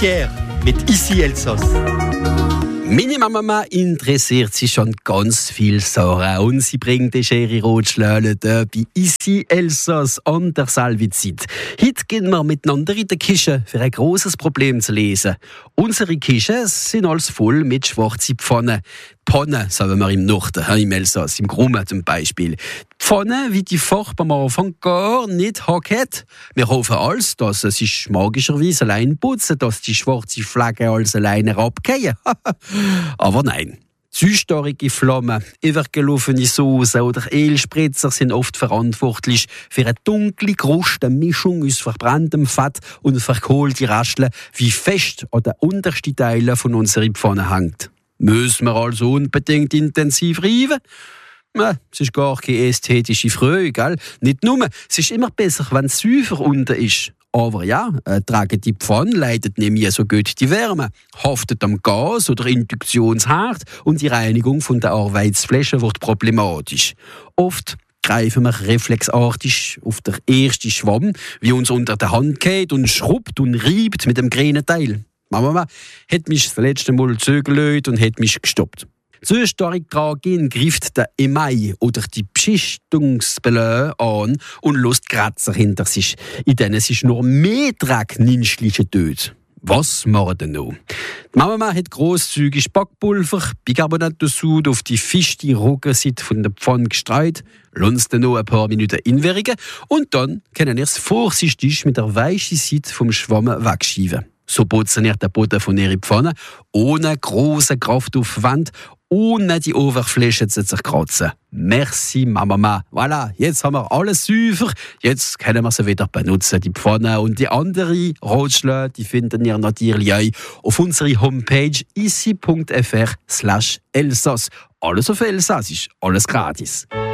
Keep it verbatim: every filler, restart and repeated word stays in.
Pierre mit Ici Elsass. Meine Mama interessiert sich schon ganz viel Sachen und sie bringt die Schere Rotschläule da bei Ici Elsass an der Salvizid. Heute gehen wir miteinander in der Küche für ein grosses Problem zu lesen. Unsere Küchen sind alles voll mit schwarzen Pfannen. Pfanne, sagen wir im Norden, im Elsass, im Grummen zum Beispiel. Die Pfanne, wie die Farbe am Anfang gar nicht hat. Wir hoffen alles, dass es sich magischerweise allein putzen, dass die schwarzen Flecken alles alleine abgehen. Aber nein. Züstarige Flammen, übergelaufene Soße oder Ölspritzer sind oft verantwortlich für eine dunkle Kruste, eine Mischung aus verbranntem Fett und verkohlte Rascheln, wie fest an den untersten Teilen von unserer Pfanne hängt. Müssen wir also unbedingt intensiv reiben? Ja, es ist gar keine ästhetische Freude, gell? Nicht nur, es ist immer besser, wenn es säufer unten ist. Aber ja, eine tragende Pfanne leitet nämlich so gut die Wärme, haftet am Gas- oder Induktionsherd und die Reinigung von der Arbeitsfläche wird problematisch. Oft greifen wir reflexartig auf den ersten Schwamm, wie uns unter der Hand geht und schrubbt und reibt mit dem grünen Teil. Mama hat mich das letzte Mal zögert und hat mich gestoppt. Zu stark dran greift der Emai oder die Beschichtungsbelö an und lässt Kratzer hinter sich, in denen sich nur mehr Dreck ninschliche töt. Was machen denn noch? Die Mama hat grosszügig Backpulver, Bicarbonat-Soude auf die fichte Roggenseite von der Pfanne gestreut, lässt noch ein paar Minuten inwärmen und dann können ihr es vorsichtig mit der weichen Seite vom Schwamm wegschieben. So putzen ihr den Boden von ihrer Pfanne, ohne grossen Kraftaufwand, ohne die Oberfläche zu zerkratzen. Merci, Mama. Voilà, jetzt haben wir alles sauber. Jetzt können wir sie wieder benutzen, die Pfanne. Und die anderen Ratschläge, die finden ihr natürlich auch auf unserer Homepage ici punkt f r slash elsass. Alles auf Elsassisch, alles gratis.